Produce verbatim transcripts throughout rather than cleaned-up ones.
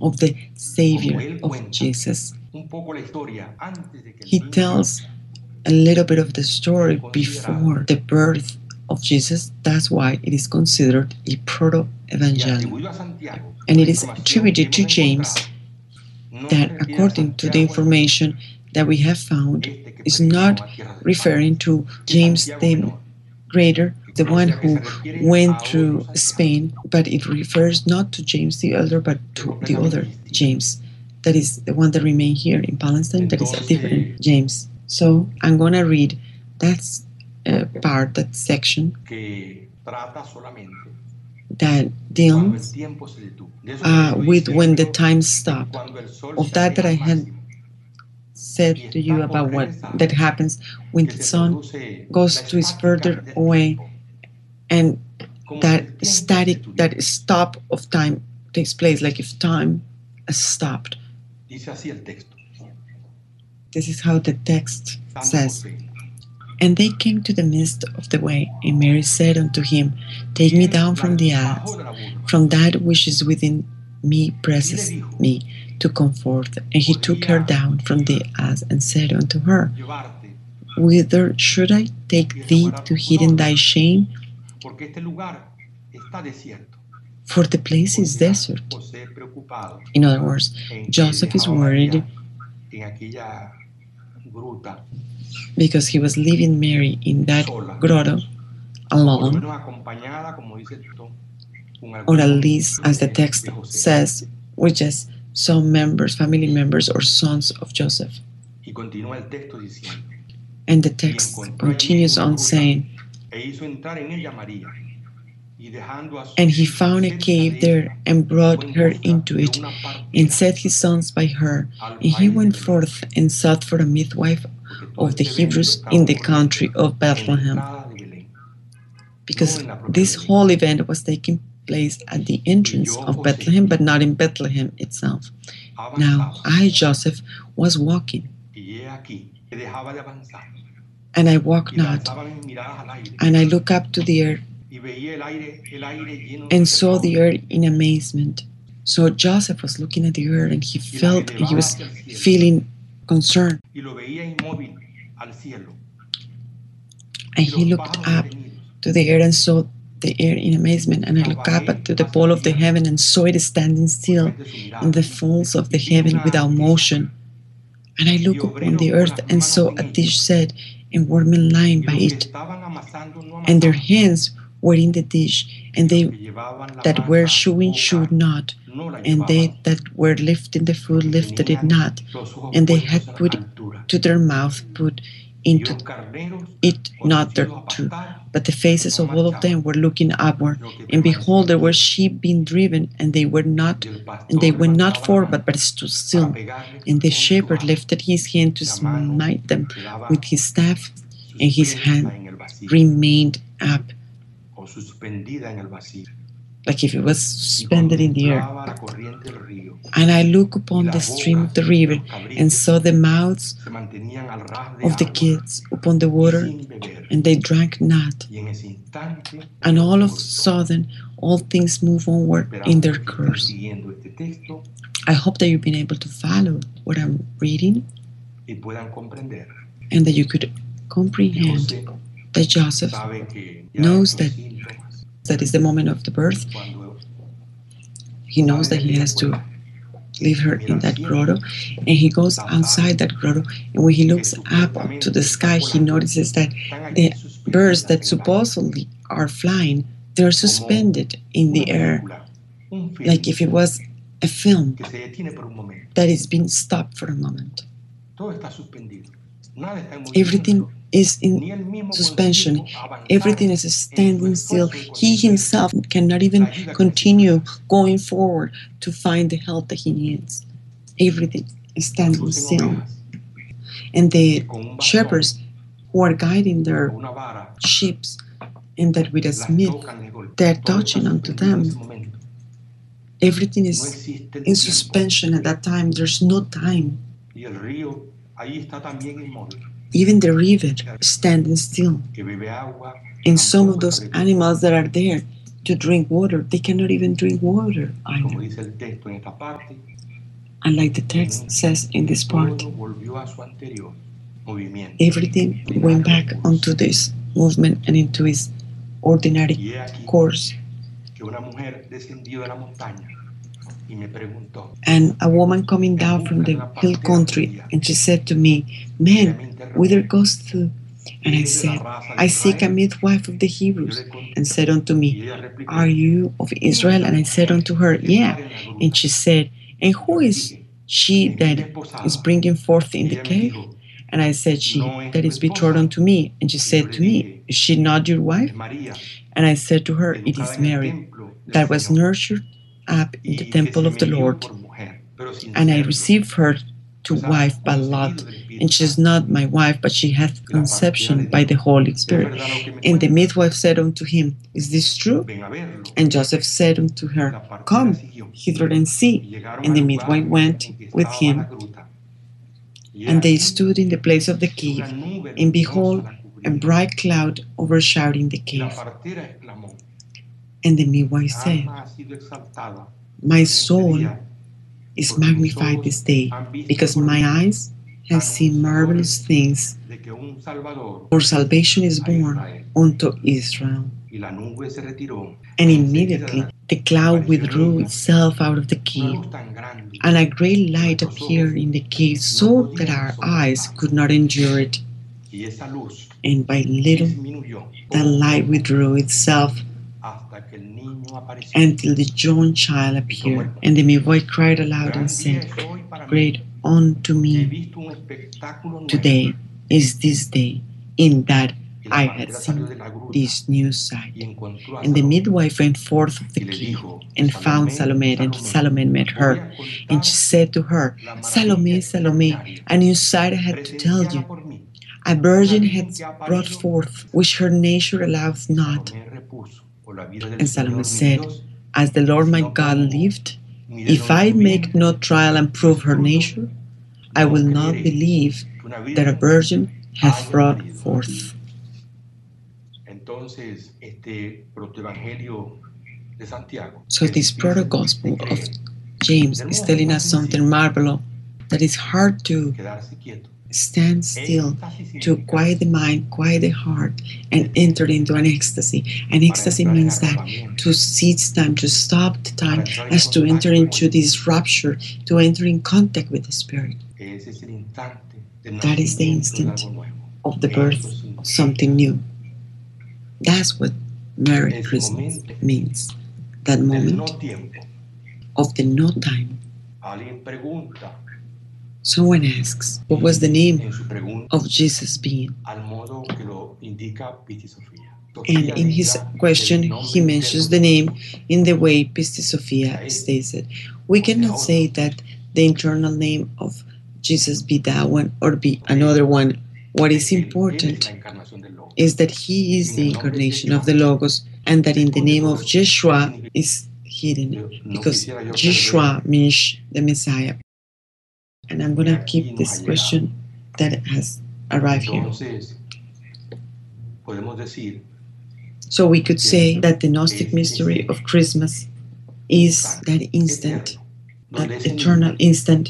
of the Savior of Jesus. He tells a little bit of the story before the birth of Jesus. That's why it is considered a proto-evangelium. And it is attributed to James that, according to the information that we have found, is not referring to James the Greater, the one who went through Spain, but it refers not to James the Elder, but to the other James. That is the one that remained here in Palestine. That is a different James. So I'm going to read that uh, part, that section, that deals uh, with when the time stopped. Of that that I had said to you about what that happens when the sun goes to its further away, and that static, that stop of time takes place, like if time has stopped. This is how the text says. And they came to the midst of the way, and Mary said unto him, Take me down from the ass, from that which is within me presses me to comfort. And he took her down from the ass, and said unto her, Whither should I take thee to hidden thy shame? For the place is desert. In other words, Joseph is worried because he was leaving Mary in that grotto alone, or at least, as the text says, with just some members, family members, or sons of Joseph. And the text continues on saying, And he found a cave there, and brought her into it, and set his sons by her. And he went forth and sought for a midwife of the Hebrews in the country of Bethlehem. Because this whole event was taking place at the entrance of Bethlehem, but not in Bethlehem itself. Now I, Joseph, was walking, and I walk not, and I look up to the earth, and saw the earth in amazement. So Joseph was looking at the earth, and he felt, he was feeling concerned. And he looked up to the earth and saw the earth in amazement. And I looked up to the pole of the heaven and saw it standing still in the folds of the heaven without motion. And I looked upon the earth and saw a dish set, and workmen lying by it, and their hands were in the dish, and they that were chewing chewed not, and they that were lifting the food lifted it not, and they had put to their mouth put into it not thereto, but the faces of all of them were looking upward. And behold, there were sheep being driven, and they were not, and they went not forward, but stood still. And the shepherd lifted his hand to smite them with his staff, and his hand remained up, like if it was suspended in the air. And I looked upon the stream of the river, and saw the mouths of the kids upon the water, and they drank not. And all of a sudden, all things move onward in their course. I hope that you've been able to follow what I'm reading, and that you could comprehend that Joseph knows that that is the moment of the birth. He knows that he has to leave her in that grotto, and he goes outside that grotto, and when he looks up to the sky, he notices that the birds that supposedly are flying, they're suspended in the air, like if it was a film that is being stopped for a moment. Everything is in suspension. Everything is standing still. He himself cannot even continue going forward to find the help that he needs. Everything is standing still. And the shepherds who are guiding their sheep, and that with a smith, they're touching onto them. Everything is in suspension at that time. There's no time. Even the river is standing still. And some of those animals that are there to drink water. They cannot even drink water either. And like the text says in this part, everything went back onto this movement and into its ordinary course. And a woman coming down from the hill country, and she said to me, "Man, whither goest thou?" And I said, "I seek a midwife of the Hebrews." And said unto me, "Are you of Israel?" And I said unto her, "Yeah." And she said, "And who is she that is bringing forth in the cave?" And I said, "She that is betrothed unto me." And she said to me, "Is she not your wife?" And I said to her, "It is Mary, that was nurtured up in the temple of the Lord, and I received her to wife by lot, and she is not my wife, but she hath conception by the Holy Spirit." And the midwife said unto him, "Is this true?" And Joseph said unto her, "Come hither and see." And the midwife went with him, and they stood in the place of the cave, and behold, a bright cloud overshadowing the cave. And the midwife said, "My soul is magnified this day, because my eyes have seen marvelous things, for salvation is born unto Israel." And immediately the cloud withdrew itself out of the cave, and a great light appeared in the cave, so that our eyes could not endure it. And by little that light withdrew itself until the young child appeared. And the midwife cried aloud and said, "Great unto me today is this day, in that I had seen this new sight." And the midwife went forth of the cave, and found Salome, and Salome met her. And she said to her, "Salome, Salome, a new sight I had to tell you. A virgin hath brought forth, which her nature alloweth not." And Salome said, "As the Lord my God lived, if I make no trial and prove her nature, I will not believe that a virgin hath brought forth." So this proto-gospel of James is telling us something marvelous, that is hard to stand still, to quiet the mind, quiet the heart, and enter into an ecstasy. An ecstasy means that to seize time, to stop the time, as to enter into this rapture, to enter in contact with the Spirit. That is the instant of the birth of something new. That's what Merry Christmas means. That moment of the no time. Someone asks, what was the name of Jesus' being? And in his question, he mentions the name in the way Pistis Sophia states it. We cannot say that the internal name of Jesus be that one or be another one. What is important is that he is the incarnation of the Logos, and that in the name of Yeshua is hidden, because Yeshua means the Messiah. And I'm going to keep this question that has arrived here. So we could say that the Gnostic mystery of Christmas is that instant, that eternal instant,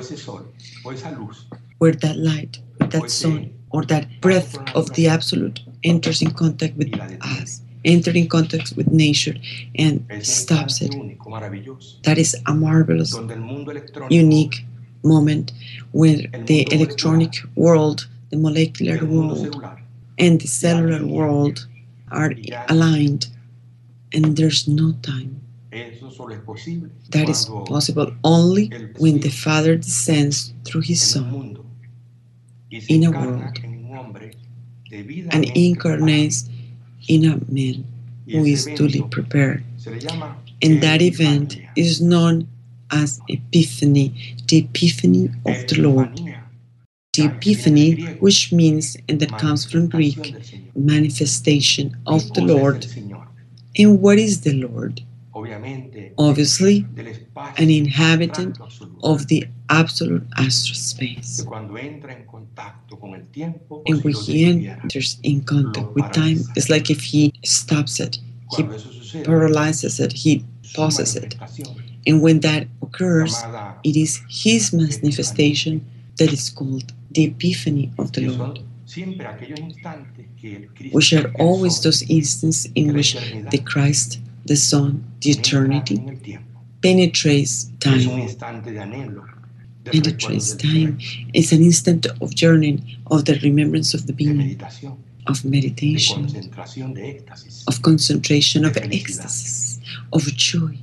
where that light, that sun, or that breath of the Absolute enters in contact with us, enters in contact with nature, and stops it. That is a marvelous, unique moment where the electronic world, the molecular world, and the cellular world are aligned, and there's no time. That is possible only when the Father descends through His Son in a world and incarnates in a man who is duly prepared. And that event is known as Epiphany, the Epiphany of the Lord. The Epiphany, which means, and that comes from Greek, manifestation of the Lord. And what is the Lord? Obviously, an inhabitant of the absolute astral space. And when he enters in contact with time, it's like if he stops it, he paralyzes it, he pauses it. And when that occurs, it is his manifestation that is called the Epiphany of the Lord, which are always those instances in which the Christ, the Son, the eternity, penetrates time. Penetrates time. It's an instant of yearning, of the remembrance of the being, of meditation, of concentration, of ecstasy, of joy.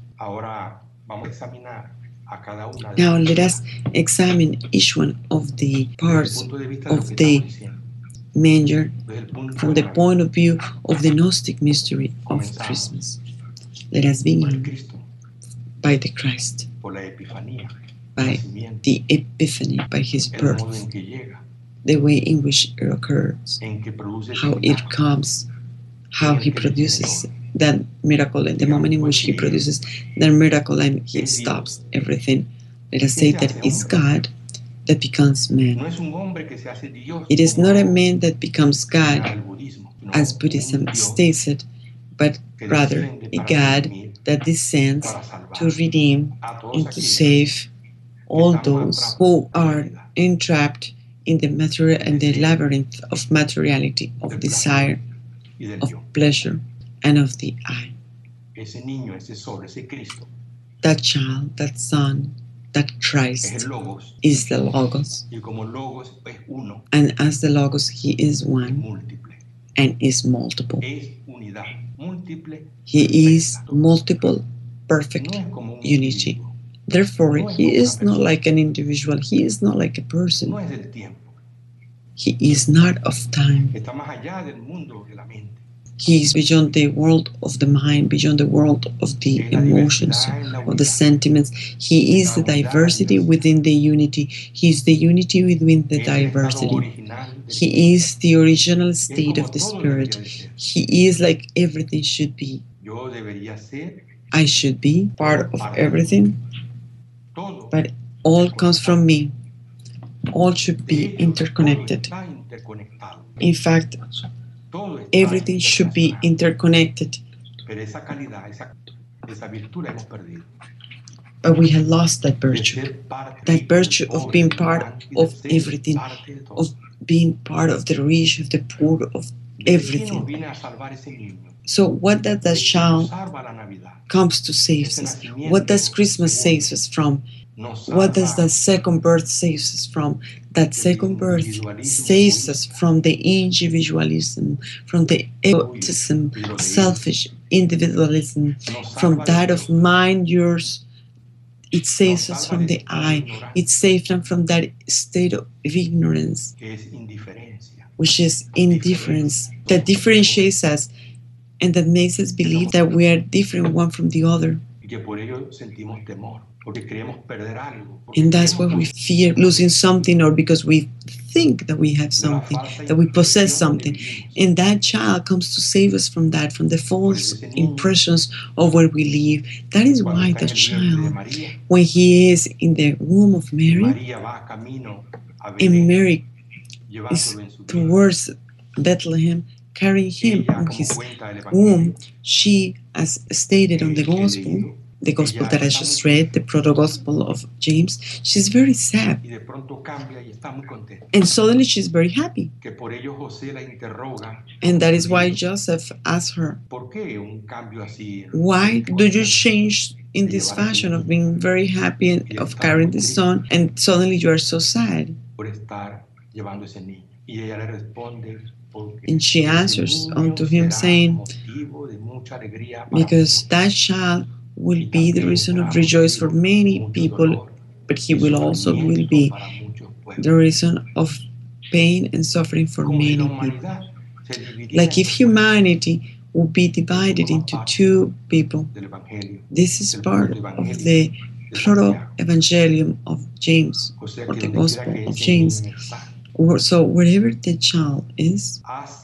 Now let us examine each one of the parts of the manger from the point of view of the Gnostic mystery of Christmas. Let us begin by the Christ, by the Epiphany, by his birth, the way in which it occurs, how it comes, how he produces that miracle, and the moment in which he produces that miracle and he stops everything. Let us say that it's God that becomes man. It is not a man that becomes God, as Buddhism states it, but rather a God that descends to redeem and to save all those who are entrapped in the material and the labyrinth of materiality, of desire, of pleasure, and of the eye. That child, that son, that Christ is the Logos, and as the Logos he is one and is multiple. He is multiple, perfect unity. Therefore, he is not like an individual, he is not like a person. He is not of time. He is beyond the world of the mind, beyond the world of the emotions, of the sentiments. He is the diversity within the unity. He is the unity within the diversity. He is the original state of the Spirit. He is like everything should be. I should be part of everything, but all comes from me. All should be interconnected. In fact, everything should be interconnected. But we have lost that virtue. That virtue of being part of everything, of being part of the rich, of the poor, of everything. So what does that child comes to save us? What does Christmas save us from? What does that second birth save us from? That second birth saves us from the individualism, from the egotism, selfish individualism, from that of mine, yours. It saves us from the I. It saves them from that state of ignorance, which is indifference, that differentiates us and that makes us believe that we are different one from the other. And that's why we fear losing something, or because we think that we have something, that we possess something. And that child comes to save us from that, from the false impressions of where we live. That is why the child, when he is in the womb of Mary, and Mary is towards Bethlehem, carrying him on his womb, she, as stated on the Gospel, the Gospel that I just read, the proto-Gospel of James, she's very sad. And suddenly she's very happy. And that is why Joseph asked her, why do you change in this fashion of being very happy and of carrying the son, and suddenly you are so sad? And she answers unto him, saying, because that child will be the reason of rejoice for many people, but he will also will be the reason of pain and suffering for many people. Like if humanity would be divided into two people. This is part of the proto-evangelium of James, or the Gospel of James. So wherever the child is,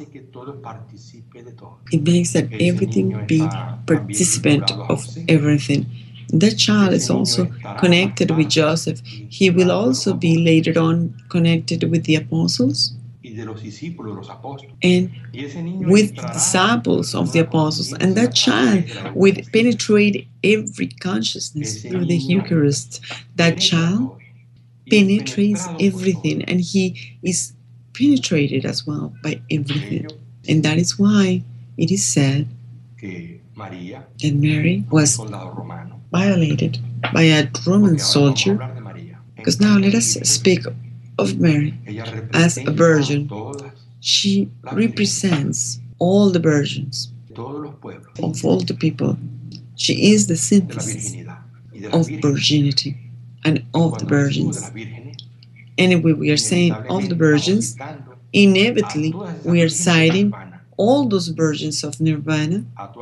it makes that everything be participant of everything. That child is also connected with Joseph. He will also be later on connected with the apostles. and with the disciples of the apostles. And that child will penetrate every consciousness through the Eucharist. That child penetrates everything, and he is penetrated as well by everything. And that is why it is said that Mary was violated by a Roman soldier. Because now let us speak of Mary as a virgin. She represents all the virgins of all the people. She is the synthesis of virginity and of the virgins. And when we are saying of the virgins, inevitably we are citing all those virgins of Nirvana,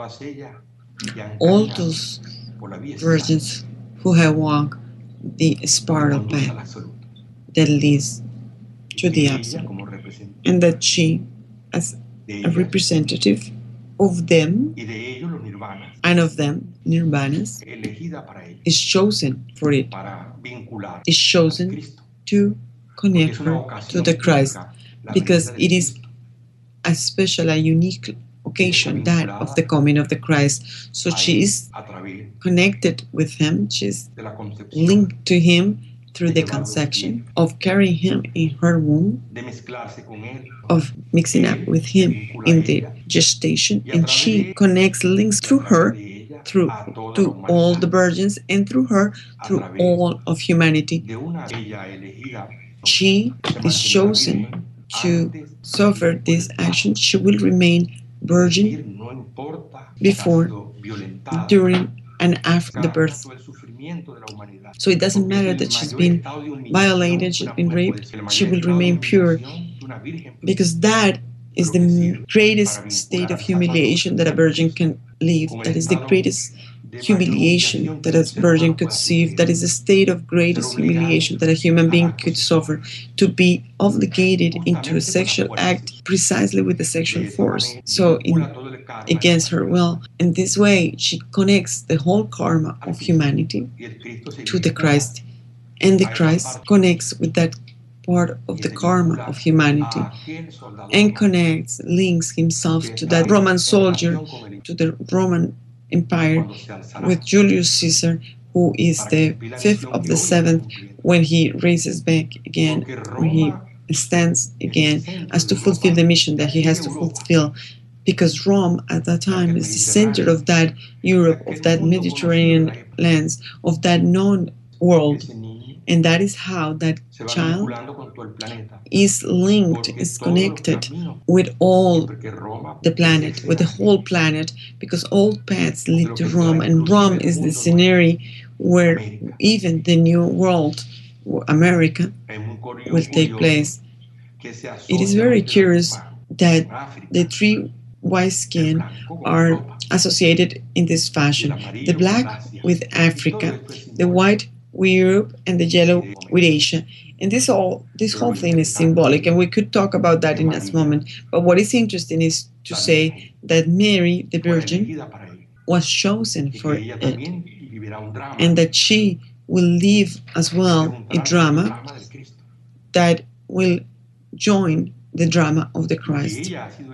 all those virgins who have walked the spiral path that leads to the absolute. And that she, as a representative of them and of them, Nirvanas, is chosen for it, is chosen to connect her to the Christ, because it is a special, a unique occasion, that of the coming of the Christ. So she is connected with him, she is linked to him through the conception, of carrying him in her womb, of mixing up with him in the gestation, and she connects links through her, through to all the virgins, and through her, through all of humanity. She is chosen to suffer this action. She will remain virgin before, during, and after the birth. So it doesn't matter that she's been violated, she's been raped, she will remain pure, because that is the greatest state of humiliation that a virgin can live. That is the greatest humiliation that a virgin could see. That is a state of greatest humiliation that a human being could suffer, to be obligated into a sexual act precisely with the sexual force, so in, against her will. In this way, she connects the whole karma of humanity to the Christ, and the Christ connects with that part of the karma of humanity, and connects, links himself to that Roman soldier, to the Roman Empire, with Julius Caesar, who is the fifth of the seventh, when he raises back again, when he stands again, as to fulfill the mission that he has to fulfill. Because Rome at that time is the center of that Europe, of that Mediterranean lands, of that known world. And that is how that child is linked, is connected with all the planet, with the whole planet, because all paths lead to Rome, and Rome is the scenario where even the new world, America, will take place. It is very curious that the three white skin are associated in this fashion: the black with Africa, the white with Europe, and the yellow with Asia. And this all, this whole thing is symbolic, and we could talk about that in this moment. But what is interesting is to say that Mary, the Virgin, was chosen for it, and that she will live as well a drama that will join the drama of the Christ,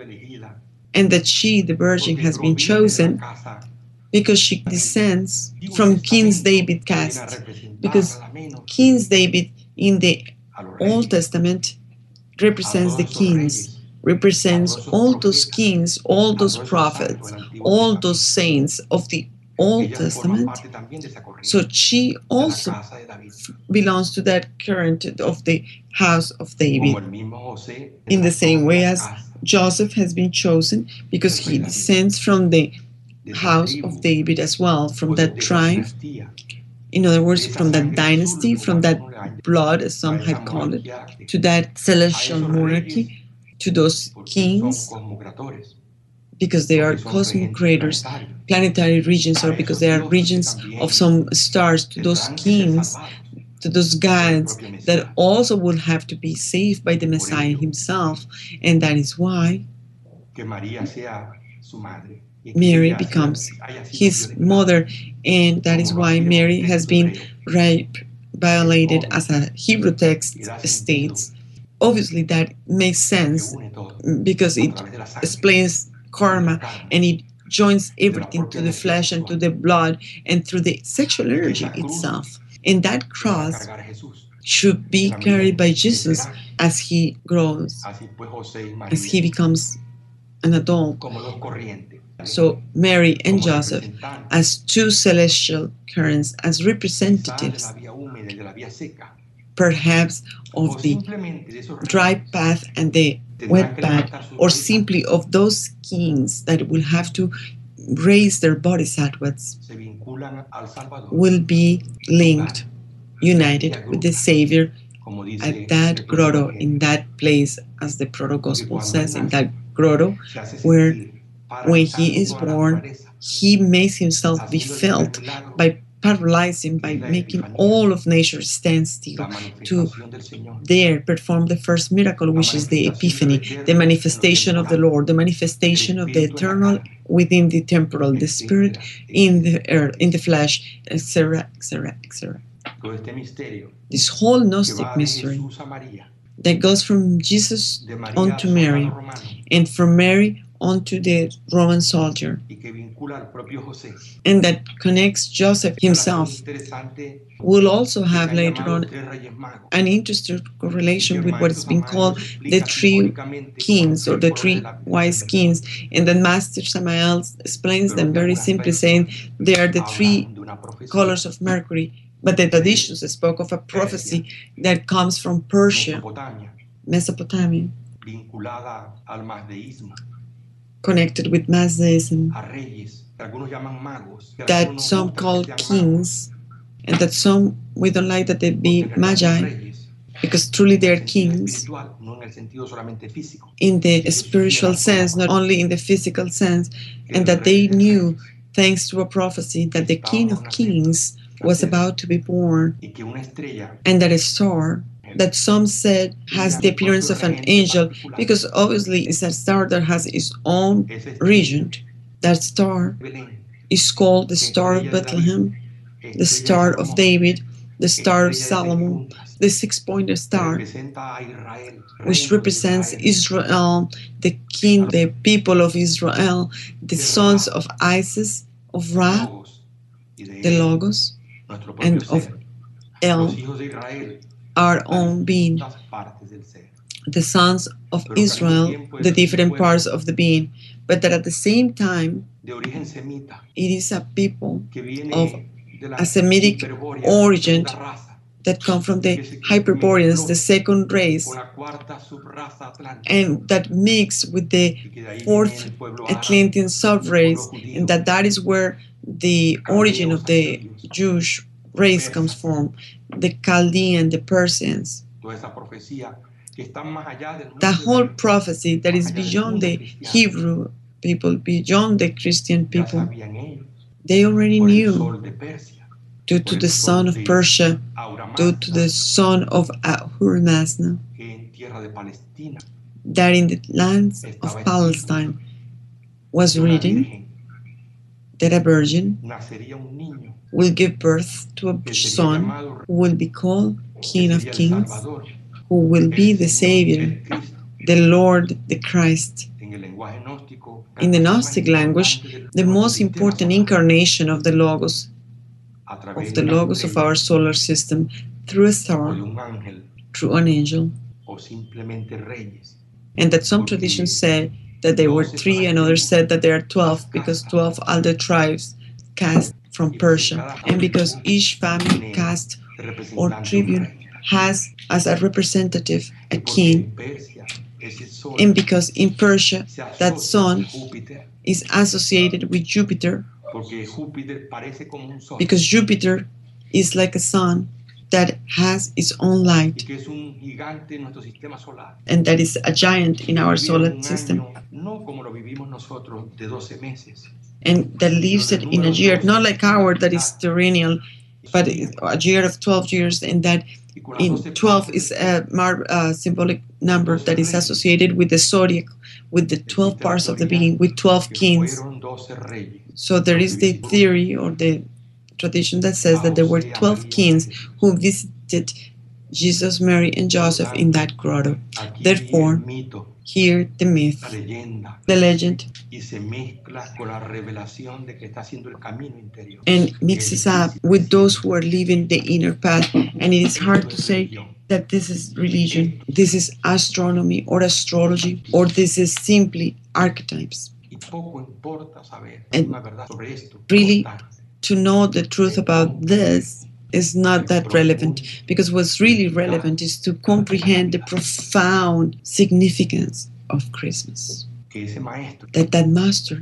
and that she, the Virgin, has been chosen because she descends from King David's caste, because King David in the Old Testament represents the kings, represents all those kings, all those prophets, all those saints of the Old Testament. So she also belongs to that current of the house of David, in the same way as Joseph has been chosen because he descends from the house of David as well, from that tribe. In other words, from that dynasty, from that blood, as some had called it, to that celestial monarchy, to those kings, because they are cosmocrators, planetary regions, or because they are regions of some stars, to those kings, to those gods that also will have to be saved by the Messiah himself. And that is why Mary becomes his mother, and that is why Mary has been raped, violated, as a Hebrew text states, obviously that makes sense because it explains karma and it joins everything to the flesh and to the blood and through the sexual energy itself. And that cross should be carried by Jesus as he grows, as he becomes an adult. So Mary and Joseph as two celestial currents, as representatives, perhaps of the dry path and the wet path, or simply of those kings that will have to raise their bodhisattvas, will be linked, united with the Savior at that grotto, in that place, as the proto-gospel says, in that grotto, where when he is born, he makes himself be felt by paralyzing, by making all of nature stand still, to there perform the first miracle, which is the Epiphany, the manifestation of the Lord, the manifestation of the eternal within the temporal, the spirit in the earth, in the flesh, et cetera, et cetera, et cetera. This whole Gnostic mystery that goes from Jesus onto Mary, and from Mary onto the Roman soldier, and that connects Joseph himself, will also have later on an interesting correlation with what is being called the three kings, or the three wise kings, and then Master Samael explains them very simply, saying they are the three colors of Mercury. But the traditions spoke of a prophecy that comes from Persia, Mesopotamia, connected with Mazdaism, that some call kings, and that some, we don't like that they be magi, because truly they are kings in the spiritual sense, not only in the physical sense, and that they knew, thanks to a prophecy, that the King of Kings was about to be born, and that a star that some said has the appearance of an angel, because obviously it's a star that has its own region. That star is called the Star of Bethlehem, the Star of David, the Star of Solomon, the six-pointed star, which represents Israel, the king, the people of Israel, the sons of Isis, of Ra, the Logos, and of El, our own being, the sons of Israel, the different parts of the being, but that at the same time, it is a people of a Semitic origin that come from the Hyperboreans, the second race, and that mix with the fourth Atlantean sub-race, and that that is where the origin of the Jewish race comes from, the Chaldean, the Persians. The whole prophecy that is beyond the Hebrew people, beyond the Christian people, they already knew, due to the son of Persia, due to the son of Ahura Mazda, that in the lands of Palestine was written that a virgin will give birth to a son who will be called King of Kings, who will be the Savior, the Lord, the Christ. In the Gnostic language, the most important incarnation of the Logos, of the Logos of our solar system, through a star, through an angel, and that some traditions say that there were three, and others said that there are twelve, because twelve are the tribes cast from Persia, and because each family, caste, or tribune has as a representative a king, and because in Persia that sun is associated with Jupiter, because Jupiter is like a sun that has its own light, and that is a giant in our solar system, and that lives it in a year, not like our that is terrestrial, but a year of twelve years, and that in twelve is a mar uh, symbolic number that is associated with the zodiac, with the twelve parts of the being, with twelve kings. So there is the theory or the tradition that says that there were twelve kings who visited Jesus, Mary, and Joseph in that grotto. Therefore, here the myth, the legend, and mixes up with those who are living the inner path. And it is hard to say that this is religion, this is astronomy or astrology, or this is simply archetypes. And really, to know the truth about this is not that relevant, because what's really relevant is to comprehend the profound significance of Christmas. That that master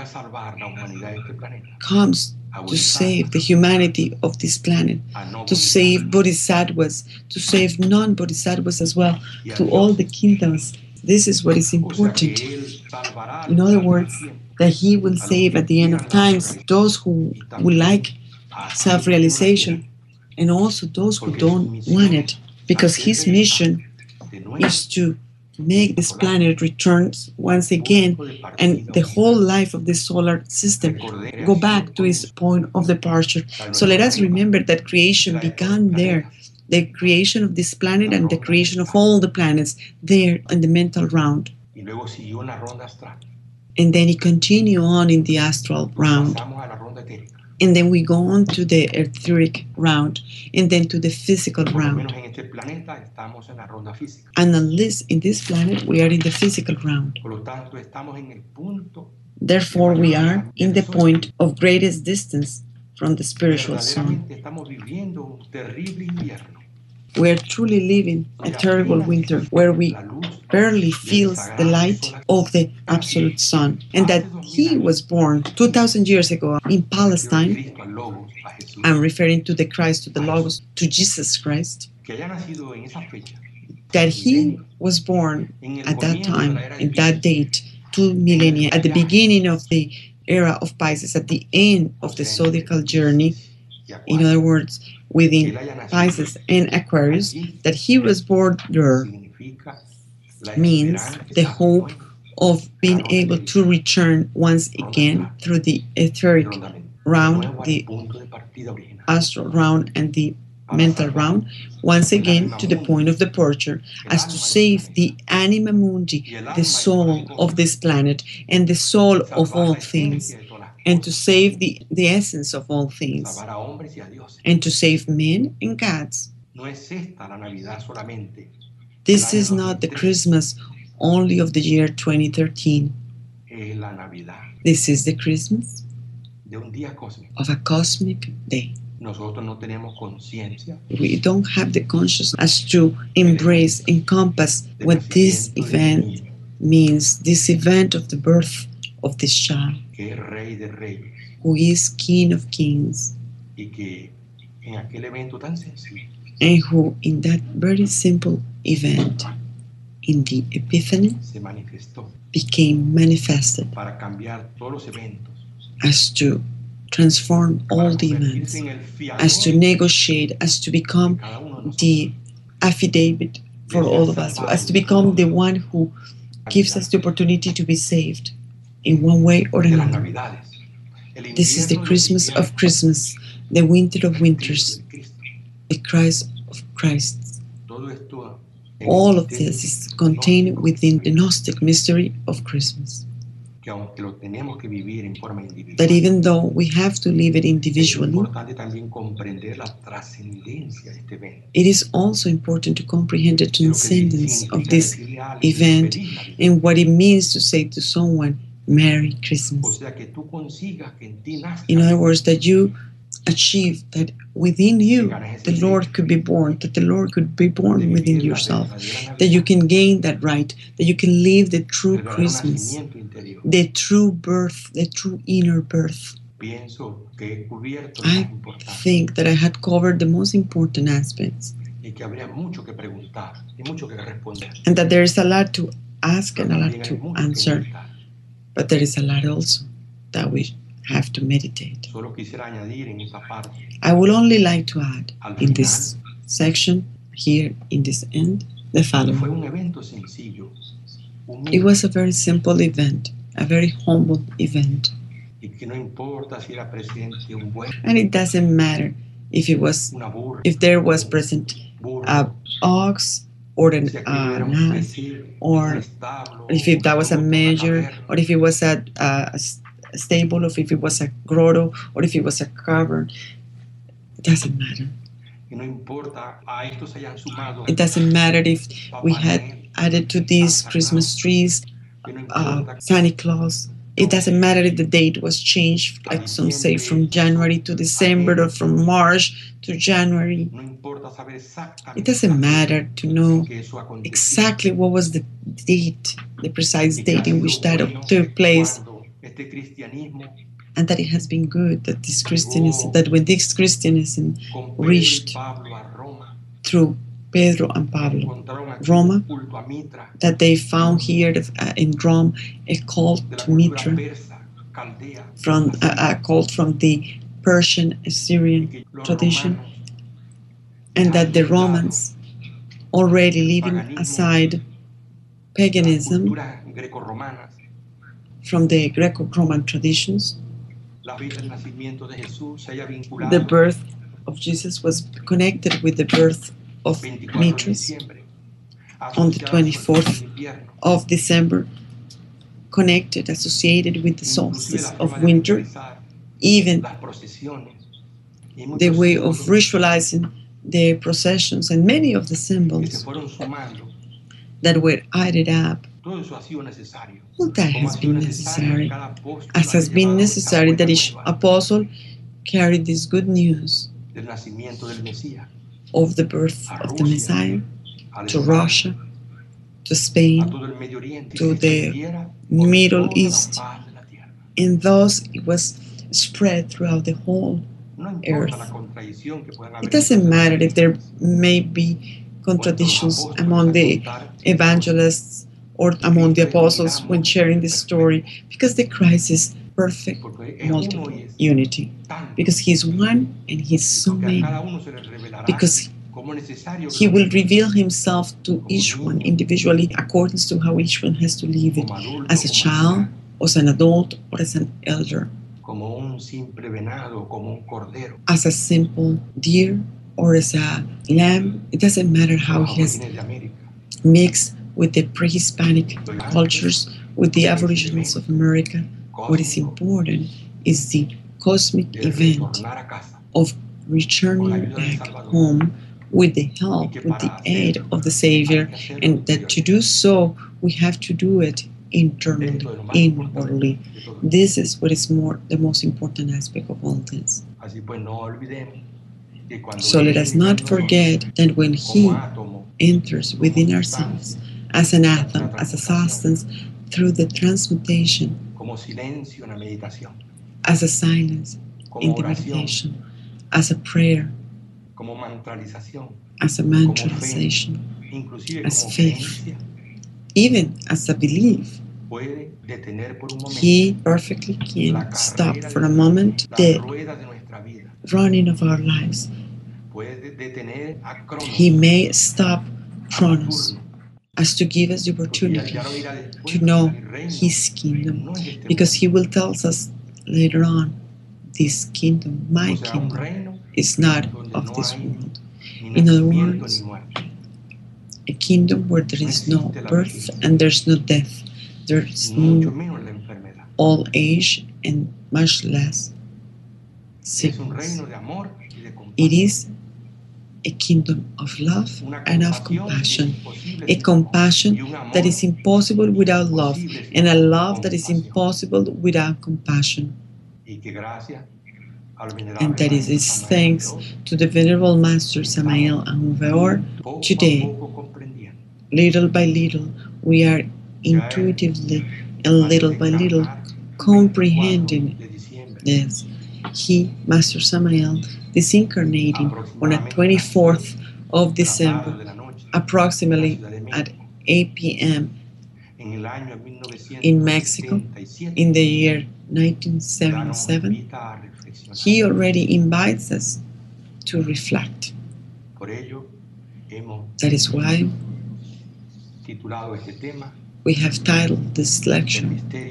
comes to save the humanity of this planet, to save bodhisattvas, to save non-bodhisattvas as well, to all the kingdoms. This is what is important. In other words, that he will save at the end of times those who would like self-realization, and also those who don't want it, because his mission is to make this planet return once again, and the whole life of the solar system go back to its point of departure. So let us remember that creation began there, the creation of this planet and the creation of all the planets there in the mental round. And then it continued on in the astral round. And then we go on to the etheric round, and then to the physical round. And at least in this planet, we are in the physical round. Therefore, we are in the point of greatest distance from the spiritual sun. We are truly living a terrible winter where we barely feel the light of the absolute sun, and that he was born two thousand years ago in Palestine. I'm referring to the Christ, to the Logos, to Jesus Christ, that he was born at that time, in that date, two millennia, at the beginning of the era of Pisces, at the end of the zodiacal journey. In other words, within Pisces and Aquarius, that he was born there means the hope of being able to return once again through the etheric round, the astral round, and the mental round, once again to the point of departure, as to save the anima mundi, the soul of this planet and the soul of all things, and to save the, the essence of all things, and to save men and gods. This is not the Christmas only of the year twenty thirteen. This is the Christmas of a cosmic day. We don't have the consciousness as to embrace, encompass what this event means, this event of the birth of this child, who is King of Kings, and who in that very simple event, in the Epiphany, became manifested as to transform all the events, as to negotiate, as to become the affidavit for all of us, as to become the one who gives us the opportunity to be saved in one way or another. This is the Christmas of Christmas, the winter of winters, the Christ of Christ. All of this is contained within the Gnostic mystery of Christmas. That even though we have to live it individually, it is also important to comprehend the transcendence of this event and what it means to say to someone, Merry Christmas. In other words, that you achieve that within you the Lord could be born, that the Lord could be born within yourself, that you can gain that right, that you can live the true Christmas, the true birth, the true inner birth. I think that I had covered the most important aspects, and that there is a lot to ask and a lot to answer, but there is a lot also that we have to meditate. I would only like to add in this section, here in this end, the following. It was a very simple event, a very humble event. And it doesn't matter if it was, if there was present a ox or an uh, ass, or if it, that was a measure, or if it was a, a, a stable, or if it was a grotto, or if it was a cavern. It doesn't matter. It doesn't matter if we had added to these Christmas trees uh, Santa Claus. It doesn't matter if the date was changed, like some say, from January to December or from March to January. It doesn't matter to know exactly what was the date, the precise date in which that took place, and that it has been good, that this Christianism, that when this Christianism reached through Pedro and Pablo, Roma, that they found here in Rome a cult to Mitra, from a, a cult from the Persian Assyrian tradition, and that the Romans, already leaving aside paganism from the Greco-Roman traditions, the birth of Jesus was connected with the birth of Mithras on the twenty-fourth of December, connected, associated with the solstice of winter. Even the way of ritualizing the processions and many of the symbols that were added up, all that has been necessary, as has been necessary that each apostle carried this good news of the birth of the Messiah to Russia, to Spain, to the Middle East, and thus it was spread throughout the whole earth. It doesn't matter if there may be contradictions among the evangelists or among the apostles when sharing this story, because the Christ is perfect, multiple unity, because He's one and He's so many, because He will reveal Himself to each one individually according to how each one has to live it, as a child, or as an adult, or as an elder, as a simple deer or as a lamb. It doesn't matter how He has mixed with the pre-Hispanic cultures, with the Aboriginals of America. What is important is the cosmic event of returning back home with the help, with the aid of the Savior, and that to do so, we have to do it internally, inwardly. This is what is more the most important aspect of all this. So let us not forget that when He enters within ourselves as an atom, as a substance, through the transmutation, as a silence in the meditation, as a prayer, as a mantralization, as faith, even as a belief, He perfectly can stop for a moment the running of our lives. He may stop Chronos as to give us the opportunity to know His kingdom, because He will tell us later on, this kingdom, my kingdom, is not of this world. In other words, a kingdom where there is no birth and there's no death, there's no old age and much less sickness. It is a kingdom of love and of compassion, a compassion that is impossible without love, and a love that is impossible without compassion. And that is its thanks to the Venerable Master Samael Aun Weor. Today, little by little, we are intuitively and little by little comprehending this. He, Master Samael, disincarnating on the twenty-fourth of December, approximately at eight p m in Mexico, in the year nineteen seventy-seven, he already invites us to reflect. That is why we have titled this lecture,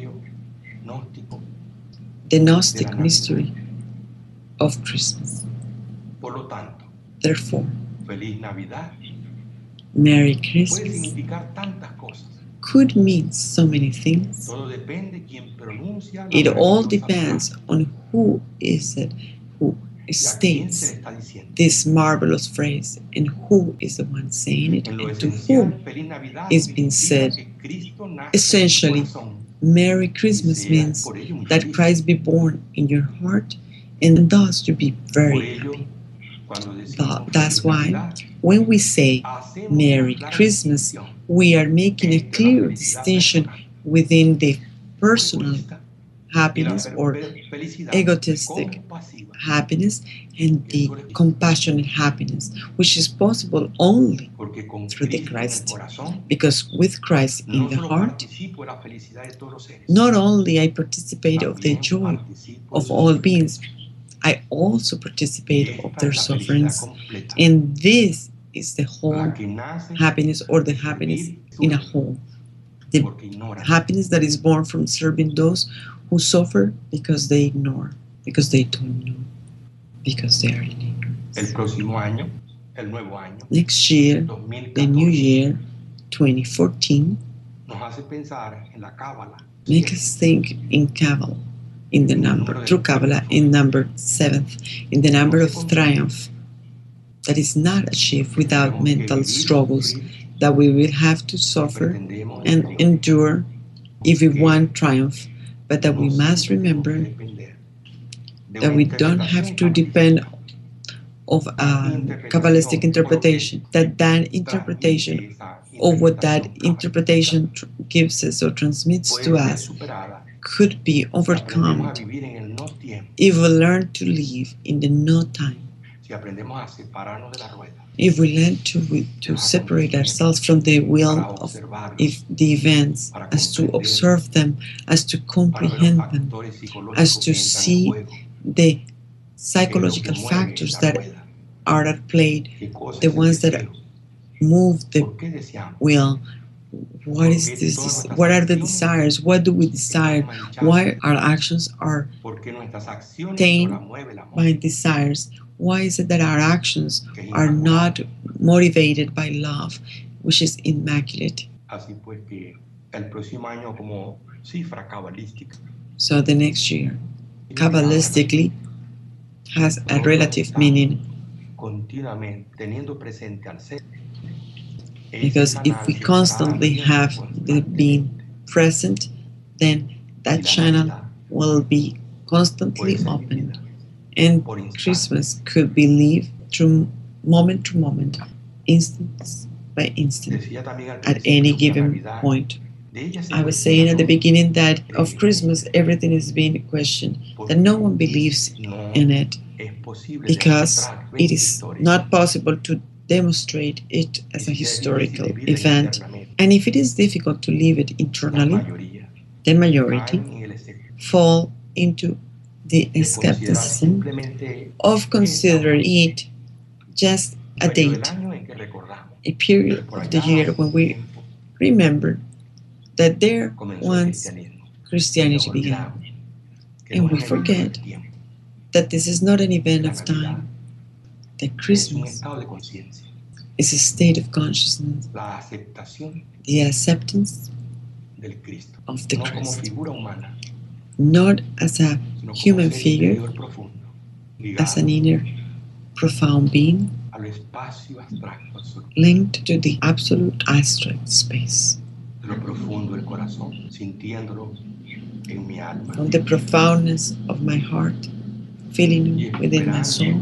The Gnostic Mystery of Christmas. Therefore, Merry Christmas could mean so many things. It all depends on who is it who states this marvelous phrase and who is the one saying it and to whom is being said. Essentially, Merry Christmas means that Christ be born in your heart and thus you be very happy. But that's why when we say Merry Christmas, we are making a clear distinction within the personal happiness or egotistic happiness and the compassionate happiness, which is possible only through the Christ. Because with Christ in the heart, not only I participate of the joy of all beings, I also participate of their sufferings. And this is the whole happiness or the happiness in a whole. The happiness that is born from serving those who suffer because they ignore, because they don't know, because they are in ignorance. Next year, the new year, twenty fourteen, make us think in Kabbalah, in the number, through Kabbalah, in number seventh, in the number of triumph that is not achieved without mental struggles that we will have to suffer and endure if we want triumph, but that we must remember that we don't have to depend of a Kabbalistic interpretation, that that interpretation or what that interpretation tr- gives us or transmits to us could be overcome if we learn to live in the no time. If we learn to, to separate ourselves from the will of if the events, as to observe them, as to comprehend them, as to see the psychological factors that are at play, the ones that move the will. What is this? What are the desires? What do we desire? Why our actions are tamed by desires? Why is it that our actions are not motivated by love, which is immaculate? So the next year, Kabbalistically, has a relative meaning. Because if we constantly have the being present, then that channel will be constantly open. And Christmas could be lived through moment to moment, instant by instant, at any given point. I was saying at the beginning that of Christmas, everything is being questioned, that no one believes in it, because it is not possible to demonstrate it as a historical event. And if it is difficult to live it internally, the majority fall into the skepticism of considering it just a date, a period of the year when we remember that there once Christianity began. And we forget that this is not an event of time, that Christmas is a state of consciousness, the acceptance of the Christ, not as a human figure, as an inner, profound being, linked to the absolute abstract space. From the profoundness of my heart, feeling it within my soul,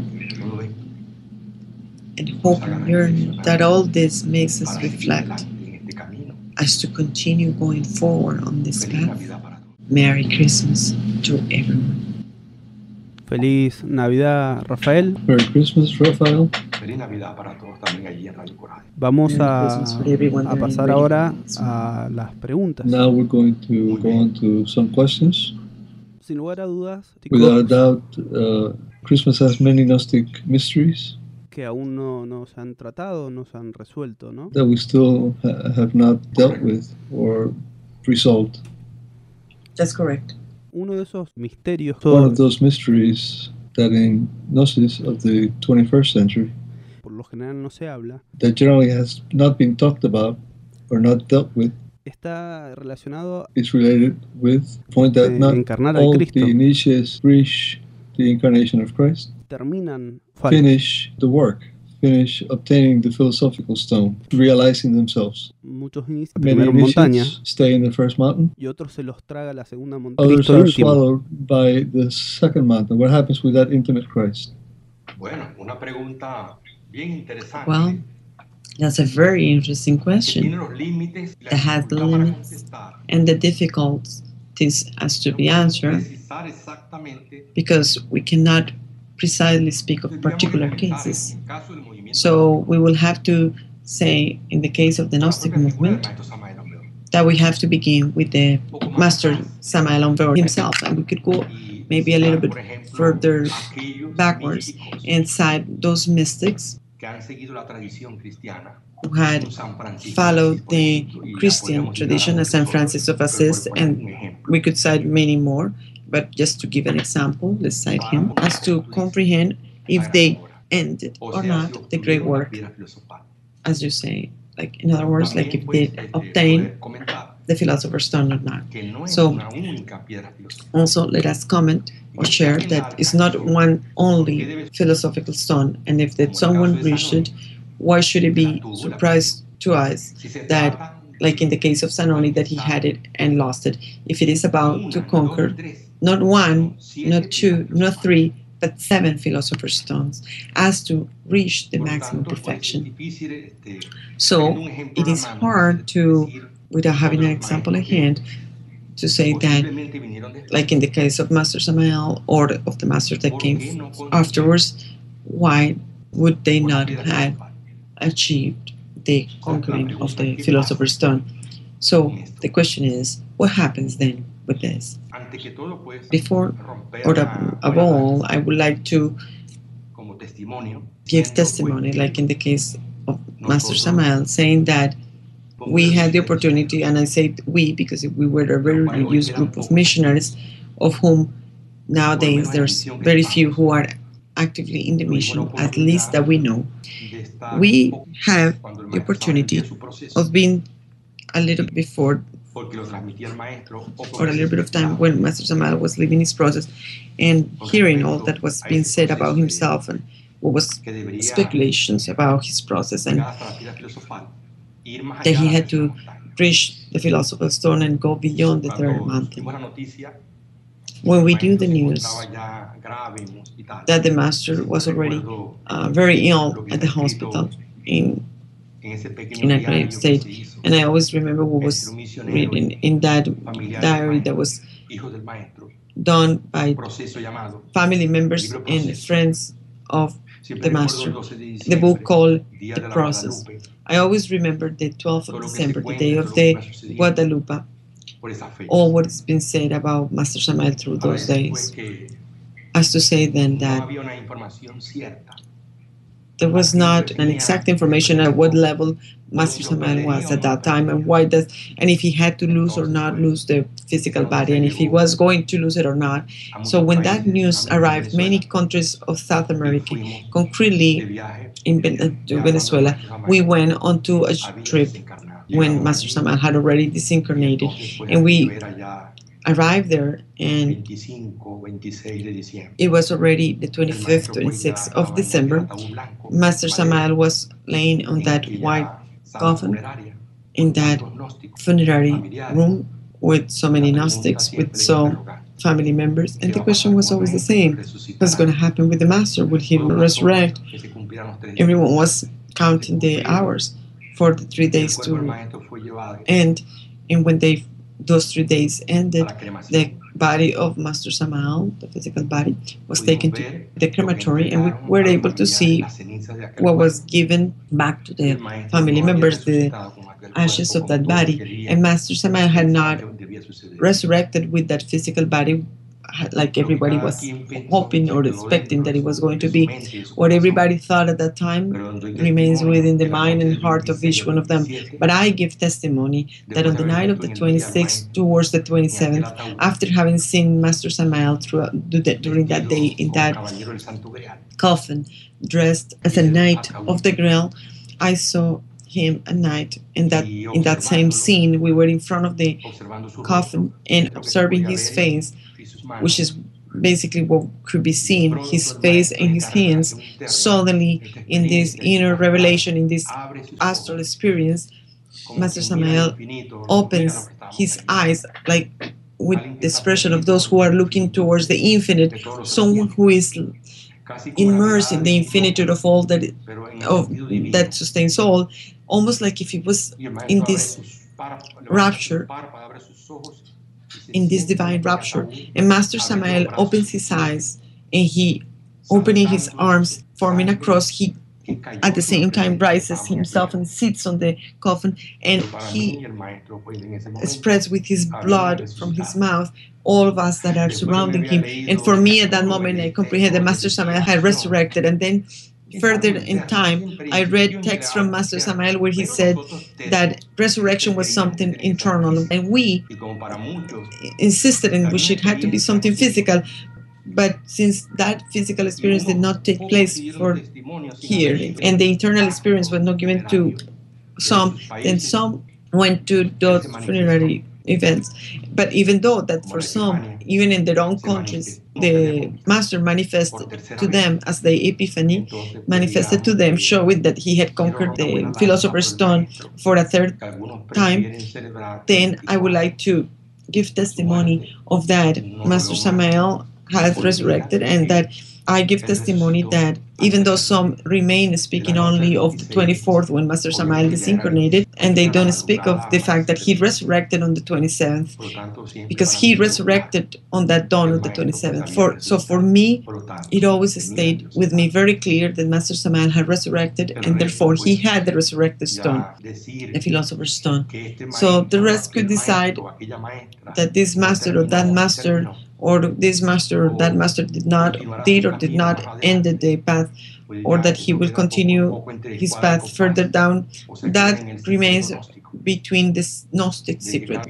and hope and yearning that all this makes us reflect as to continue going forward on this path. Merry Christmas to everyone. Feliz Navidad, Rafael. Merry Christmas, Rafael. Vamos a, a pasar ahora a las preguntas. Now we're going to go on to some questions. Sin lugar a dudas, without doubt, uh, Christmas has many Gnostic mysteries que aún no, no se han tratado, no se han resuelto, ¿no? That we still ha- have not dealt with or resolved. That's correct. Uno de esos misterios, One of those mysteries that in Gnosis of the twenty-first century, por lo general no se habla, that generally has not been talked about or not dealt with, está relacionado is related with the point that de not encarnar al all Cristo. the initiates reach the incarnation of Christ, Terminan finish the work, finish obtaining the philosophical stone, realizing themselves. Muchos inician la Many primera montaña initiates stay in the first mountain, y otros se los traga la segunda montaña. others Cristo are íntimo. swallowed by the second mountain. What happens with that intimate Christ? Bueno, una pregunta bien interesante. Well, that's a very interesting question that has the limits and the difficulties as to be answered, because we cannot precisely speak of particular cases. So we will have to say, in the case of the Gnostic movement, that we have to begin with the Master Samael Aun Weor himself, and we could go maybe a little bit further backwards and cite those mystics who had followed the Christian tradition as Saint Francis of Assisi, and we could cite many more, but just to give an example, let's cite him, as to comprehend if they ended or not the great work, as you say, like in other words, like if they obtained the Philosopher's Stone or not. So also let us comment or share that it's not one only philosophical stone, and if that someone reached it, why should it be surprised to us that, like in the case of Zanoni, that he had it and lost it, if it is about to conquer not one, not two, not three, but seven philosopher's stones, as to reach the maximum perfection. So it is hard to, without having an example at hand, to say that, like in the case of Master Samael or of the masters that came afterwards, why would they not have achieved the conquering of the Philosopher's Stone? So the question is, what happens then with this? Before, or above all, I would like to give testimony, like in the case of Master Samael, saying that we had the opportunity, and I say we because we were a very reduced group of missionaries, of whom nowadays there's very few who are actively in the mission, at least that we know. We have the opportunity of being a little before, or a little bit of time when Master Samael was living his process, and hearing all that was being said about himself and what was speculations about his process, and that he had to reach the Philosopher's Stone and go beyond the third mountain. When we do the news that the Master was already uh, very ill at the hospital in in a grave state, and I always remember what was written in that diary that was done by family members and friends of the Master, the book called The Process. I always remember the twelfth of December, the day of the Guadalupe, all what has been said about Master Samael through those days, as to say then that there was not an exact information at what level Master Samael was at that time, and why does, and if he had to lose or not lose the physical body, and if he was going to lose it or not. So when that news arrived, many countries of South America, concretely in Venezuela, we went onto a trip when Master Samael had already disincarnated, and we arrived there, and it was already the twenty-fifth, twenty-sixth of December. Master Samael was laying on that white coffin in that funerary room with so many Gnostics, with so family members, and the question was always the same: what's going to happen with the Master? Will he resurrect? Everyone was counting the hours for the three days to end, and when they those three days ended, the body of Master Samael, the physical body, was taken to the crematory, and we were able to see what was given back to the family members, the ashes of that body. And Master Samael had not resurrected with that physical body like everybody was hoping or expecting that it was going to be. What everybody thought at that time remains within the mind and heart of each one of them. But I give testimony that on the night of the twenty-sixth towards the twenty-seventh, after having seen Master Samael throughout, during that day in that coffin dressed as a knight of the Grail. I saw him at night in that in that same scene. We were in front of the coffin and observing his face, which is basically what could be seen, his face and his hands. Suddenly, in this inner revelation, in this astral experience, Master Samael opens his eyes like with the expression of those who are looking towards the infinite, someone who is immersed in the infinitude of all that of that sustains all, almost like if he was in this rapture, in this divine rapture. And Master Samael opens his eyes, and he, opening his arms, forming a cross, he at the same time rises himself and sits on the coffin, and he spreads with his blood from his mouth all of us that are surrounding him. And for me, at that moment, I comprehended Master Samael had resurrected. And then further in time, I read texts from Master Samael where he said that resurrection was something internal, and we insisted in which it had to be something physical. But since that physical experience did not take place for here, and the internal experience was not given to some, then some went to those funerary events. But even though that for some, even in their own countries, the Master manifested to them as the Epiphany, manifested to them, showing that he had conquered the Philosopher's Stone for a third time, then I would like to give testimony of that. Master Samael has resurrected, and that I give testimony that even though some remain speaking only of the twenty-fourth when Master Samael disincarnated, and they don't speak of the fact that he resurrected on the twenty-seventh, because he resurrected on that dawn of the twenty-seventh. For, so for me, it always stayed with me very clear that Master Samael had resurrected, and therefore he had the resurrected stone, the Philosopher's Stone. So the rest could decide that this master or that master or this master or that master did not, did or did not end the path, or that he will continue his path further down. That remains between this Gnostic secret.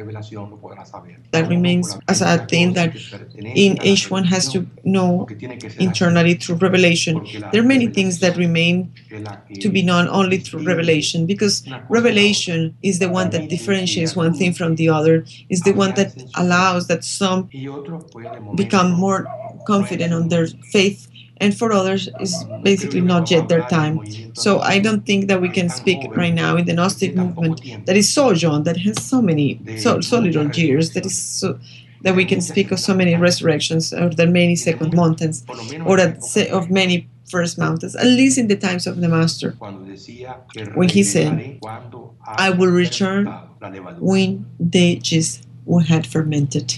That remains as a thing that in each one has to know internally through revelation. There are many things that remain to be known only through revelation, because revelation is the one that differentiates one thing from the other, is the one that allows that some become more confident on their faith, and for others is basically not yet their time. So I don't think that we can speak right now in the Gnostic movement that is so young, that has so many, so, so little years, that is so, that we can speak of so many resurrections, or the many second mountains, or of many first mountains, at least in the times of the Master, when he said, I will return when the yeast had fermented.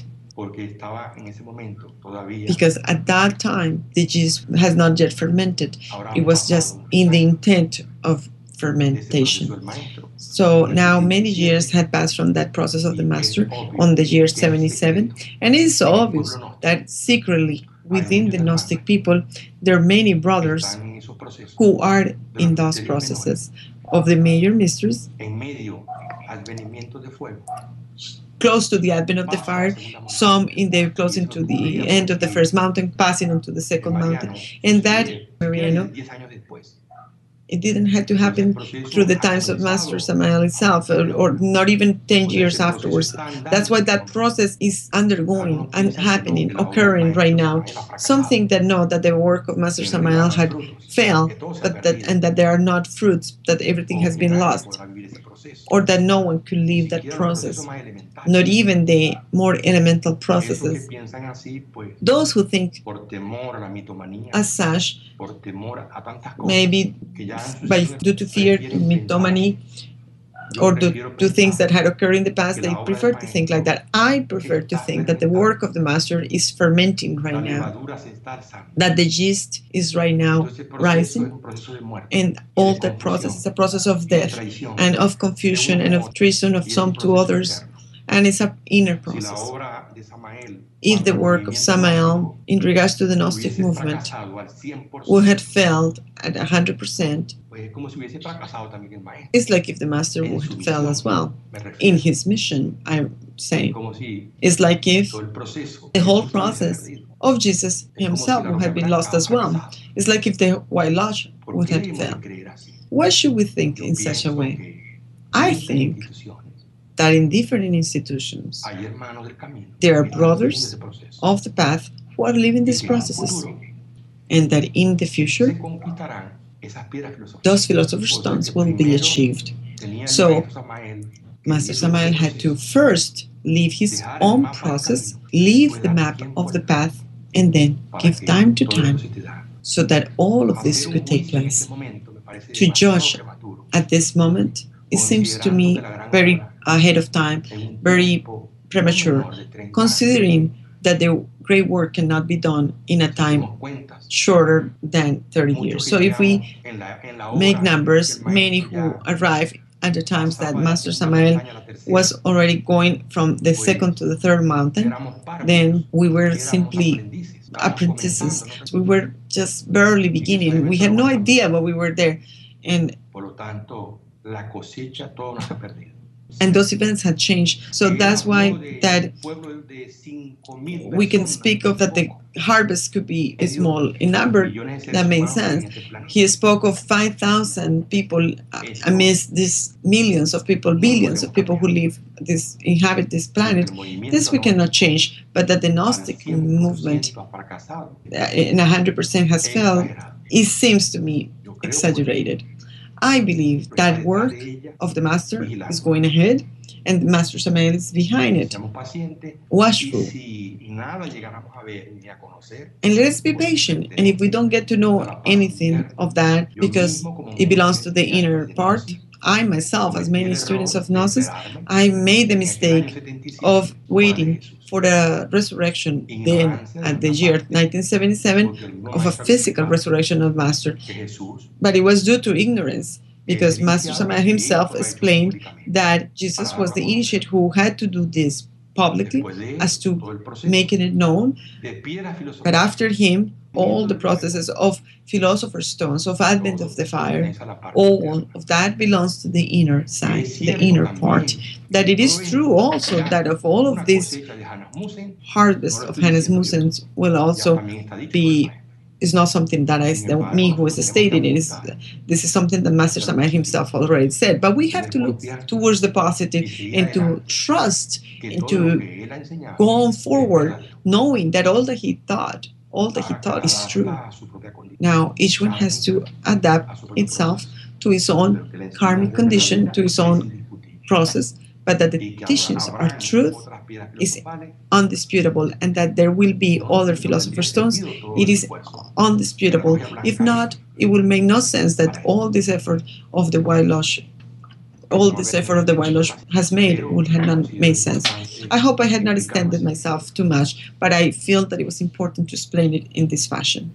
Because at that time, the yeast has not yet fermented. It was just in the intent of fermentation. So now many years had passed from that process of the Master on the year seventy-seven. And it is so obvious that secretly within the Gnostic people, there are many brothers who are in those processes of the major mysteries, close to the advent of the fire, some in the closing to the end of the first mountain, passing on to the second mountain. And that, Mariano, it didn't have to happen through the times of Master Samael itself, or, or not even ten years afterwards. That's why that process is undergoing and happening, occurring right now. Some think that no, that the work of Master Samael had failed, but that, and that there are not fruits, that everything has been lost, or that no one could leave that process, not even the more elemental processes. Those who think as such, maybe by due to fear, mythomany, or due to things that had occurred in the past, they prefer to think like that. I prefer to think that the work of the Master is fermenting right now, that the yeast is right now rising, and all that process is a process of death and of confusion and of treason of some to others, and it's an inner process. If the work of Samael in regards to the Gnostic movement would have failed at one hundred percent, it's like if the Master would have failed as well in his mission, I'm saying. It's like if the whole process of Jesus himself who had been lost as well. It's like if the White Lodge ¿Por would qué have debemos de failed. creer así? Why should we think Yo in such a pienso way? que I en think instituciones that in different institutions, hay hermanos del camino there are que están brothers siguiendo ese proceso of the path who are living y these que en un processes, futuro and that in the se future, conquistarán esas piedras filosofales. those philosopher's Por eso es stones que will be primero achieved. tenía el So, maestro Samael que Master hizo Samael ese had to proceso, first leave his dejar el own mapa del process, camino, leave después the darle map tiempo of the al path, tiempo and then para give que time to todo esto time se te da. so that all of this Hacer un could take juicio en place. este momento me parece To demasiado judge prematuro, at this moment, it seems to considerando me que la gran very obra ahead of time, en un very tiempo no premature, menor de treinta años. considering that the great work cannot be done in a Si time hacemos cuentas, shorter than thirty muchos years. que So if we llegamos en la, en la make hora numbers, que el many maestro who ya arrive at the times that pasaba de la Master segunda Samael montaña a la tercera, was already going from the second to the third mountain, éramos párvulos, then we were éramos simply aprendices, estábamos apprentices. comenzando, We were just barely beginning. We had no idea, but we were there. And por lo tanto, la cosecha todo nos ha perdido. and those events had changed. So that's why that we can speak of that the harvest could be small in number. That made sense. He spoke of five thousand people amidst these millions of people, billions of people who live this, inhabit this planet. This we cannot change, but that the Gnostic movement in one hundred percent has failed, it seems to me exaggerated. I believe that work of the Master is going ahead, and the Master Samael is behind it, watchful. And let us be patient. And if we don't get to know anything of that, because it belongs to the inner part, I myself, as many students of Gnosis, I made the mistake of waiting for the resurrection then at the year nineteen seventy-seven of a physical resurrection of Master. But it was due to ignorance, because Master Samael himself explained that Jesus was the initiate who had to do this publicly as to making it known. But after him, all the processes of philosopher's stones, of advent of the fire, all of that belongs to the inner side, to the inner part. That it is true also that of all of this harvest of Hannes Musens will also be, is not something that is the, me who is stating it. Is, this is something that Master Samael himself already said. But we have to look towards the positive and to trust and to go on forward, knowing that all that he thought, all that he taught is true. Now, each one has to adapt itself to his own karmic condition, to his own process, but that the teachings are truth is undisputable, and that there will be other philosopher's stones, it is undisputable. If not, it will make no sense that all this effort of the White Lodge, all this effort of the White Lodge has made would have not made sense. I hope I had not extended myself too much, but I feel that it was important to explain it in this fashion.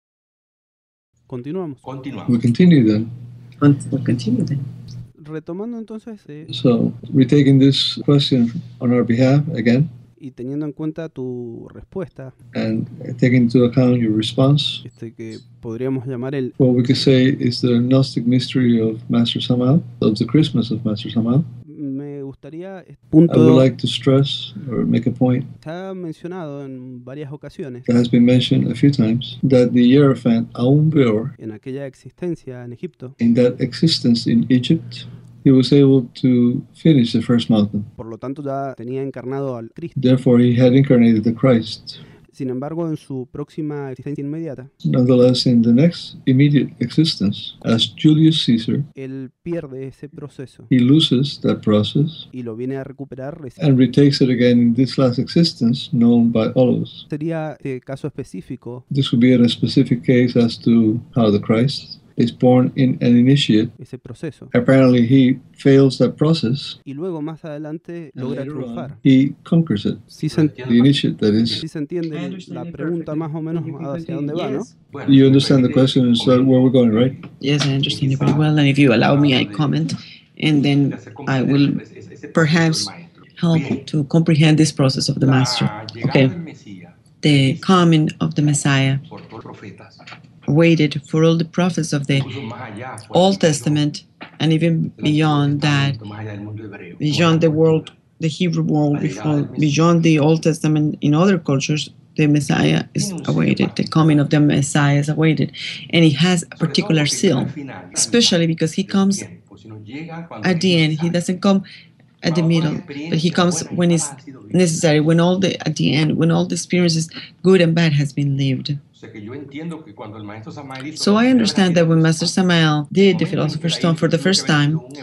Continuamos. We continue then. We'll continue then. Retomando entonces eh, So, retaking this question on our behalf again, y teniendo en cuenta tu respuesta, and taking into account your response, este que podríamos llamar el what we could say is the Gnostic mystery of Master Samael, of the Christmas of Master Samael. me gustaría este I would punto like to stress or make a point se ha mencionado en varias ocasiones that has been mentioned a few times, that the Hierophant Aun Beor, en aquella existencia en Egipto. in that existence in Egypt, he was able to finish the first mountain. Por lo tanto, ya tenía encarnado al Cristo. Therefore, he had incarnated the Christ. Sin embargo, en su próxima existencia inmediata, Nonetheless, in the next immediate existence, as Julius Caesar, él pierde ese proceso he loses that process y lo viene a recuperar recién. and retakes it again in this last existence, known by all of us. Sería este caso específico, This would be in a specific case as to how the Christ is born in an initiate. ese proceso. Apparently, he fails that process. Y luego, más adelante, And logra later triunfar. on, he conquers it. Sí se, The initiate, that is. sí se entiende la pregunta más o menos hacia dónde va, ¿no? You understand the question and so where we're going, right? Yes, I understand it very well, and if you allow me, I comment, and then I will perhaps help to comprehend this process of the Master. Okay, the coming of the Messiah waited for all the prophets of the Old Testament, and even beyond that, beyond the world, the Hebrew world, before, beyond the Old Testament in other cultures, the Messiah is awaited, the coming of the Messiah is awaited, and it has a particular seal, especially because he comes at the end. He doesn't come at the middle, but he comes when it's necessary, when all the at the end, when all the experiences, good and bad, has been lived. So I understand that when Master Samael did the Philosopher's Stone for the first time,